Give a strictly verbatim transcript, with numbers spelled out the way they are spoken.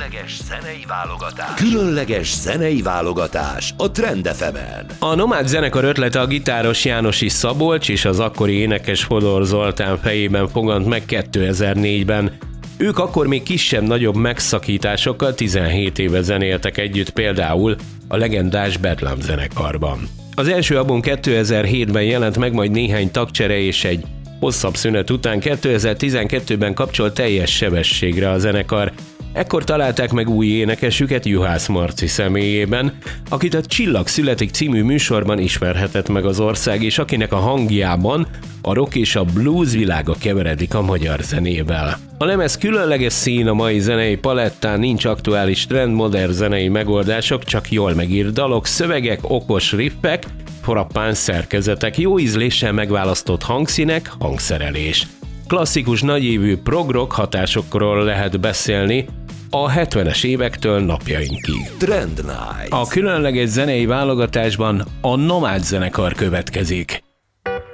Különleges zenei válogatás. Különleges zenei válogatás a Trend ef emen. A Nomád zenekar ötlete a gitáros Jánosi Szabolcs és az akkori énekes Fodor Zoltán fejében fogant meg kétezer-négyben. Ők akkor még kisebb-nagyobb megszakításokkal tizenhét éve zenéltek együtt, például a legendás Bedlam zenekarban. Az első album kétezer-hétben jelent meg, majd néhány tagcsere és egy hosszabb szünet után kétezer-tizenkettőben kapcsolt teljes sebességre a zenekar. Ekkor találták meg új énekesüket Juhász Marci személyében, akit a Csillag születik című műsorban ismerhetett meg az ország, és akinek a hangjában a rock és a blues világa keveredik a magyar zenével. A lemez különleges szín a mai zenei palettán, nincs aktuális trend, modern zenei megoldások, csak jól megírt dalok, szövegek, okos riffek, frappáns szerkezetek, jó ízléssel megválasztott hangszínek, hangszerelés. Klasszikus nagyívű prog-rock hatásokról lehet beszélni a hetvenes évektől napjainkig. Trend Night. A különleges zenei válogatásban a Nomád zenekar következik.